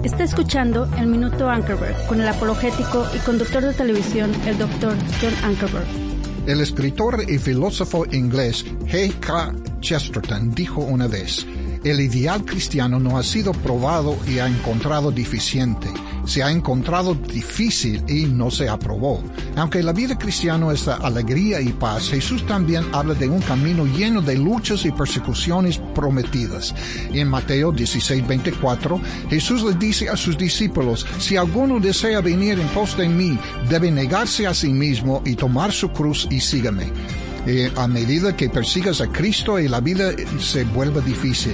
Está escuchando El Minuto Ankerberg con el apologético y conductor de televisión, el Dr. John Ankerberg. El escritor y filósofo inglés G.K. Chesterton dijo una vez: el ideal cristiano no ha sido probado y ha encontrado deficiente. Se ha encontrado difícil y no se aprobó. Aunque la vida cristiana es de alegría y paz, Jesús también habla de un camino lleno de luchas y persecuciones prometidas. En Mateo 16:24, Jesús le dice a sus discípulos: si alguno desea venir en pos de mí, debe negarse a sí mismo y tomar su cruz y sígame. A medida que persigas a Cristo y la vida se vuelve difícil,